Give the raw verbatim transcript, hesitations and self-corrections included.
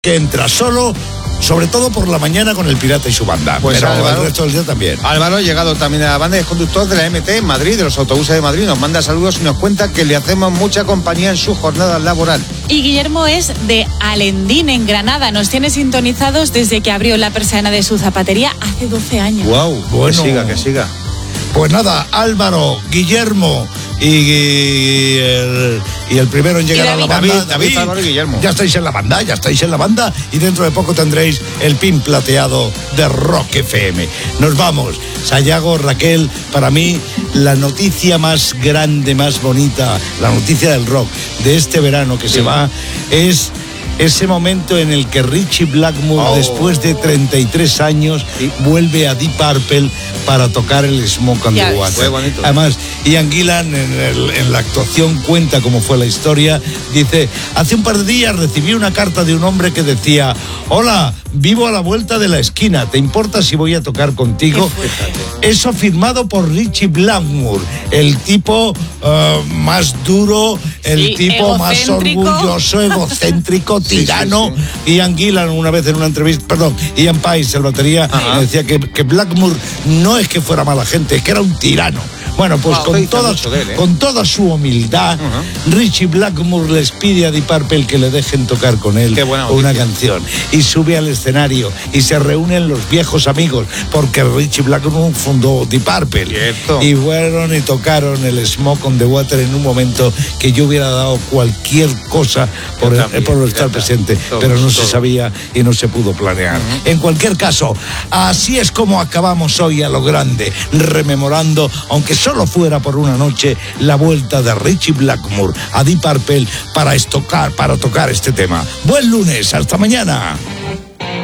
que entra solo, sobre todo por la mañana con el Pirata y su banda. Pues pero Álvaro, el resto del día también. Álvaro ha llegado también a la banda, es conductor de la M T en Madrid, de los autobuses de Madrid, nos manda saludos y nos cuenta que le hacemos mucha compañía en su jornada laboral. Y Guillermo es de Alendín, en Granada, nos tiene sintonizados desde que abrió la persiana de su zapatería hace doce años. Wow, bueno, que siga, que siga. Pues nada, Álvaro, Guillermo y, y, el, y el primero en llegar a la banda, David, David, Álvaro y Guillermo. Ya estáis en la banda, ya estáis en la banda y dentro de poco tendréis el pin plateado de Rock F M. Nos vamos. Sayago, Raquel, para mí la noticia más grande, más bonita, la noticia del rock de este verano que sí. se va es ese momento en el que Ritchie Blackmore, oh. después de treinta y tres años, sí. vuelve a Deep Purple para tocar el Smoke on the Water. Fue bonito. Además, Ian Gillan en, el, en la actuación cuenta cómo fue la historia. Dice, hace un par de días recibí una carta de un hombre que decía, hola, vivo a la vuelta de la esquina, ¿te importa si voy a tocar contigo? Eso firmado por Ritchie Blackmore, el tipo uh, más duro, el sí, tipo más orgulloso, egocéntrico, tirano. Sí, sí, sí. Ian Gillan una vez en una entrevista, perdón, Ian Paice, el batería, Ajá. decía que, que Blackmore no es que fuera mala gente, es que era un tirano. Bueno, pues wow, con, toda, él, ¿eh? con toda su humildad, uh-huh. Ritchie Blackmore les pide a Deep Purple que le dejen tocar con él una canción. Y sube al escenario y se reúnen los viejos amigos, porque Ritchie Blackmore fundó Deep Purple. Cierto. Y fueron y tocaron el Smoke on the Water en un momento que yo hubiera dado cualquier cosa por, también, por estar presente, todo, pero no todo. se sabía y no se pudo planear. Uh-huh. En cualquier caso, así es como acabamos hoy a lo grande, rememorando, aunque solo fuera por una noche, la vuelta de Ritchie Blackmore a Deep Purple para, estocar, para tocar este tema. Buen lunes, hasta mañana.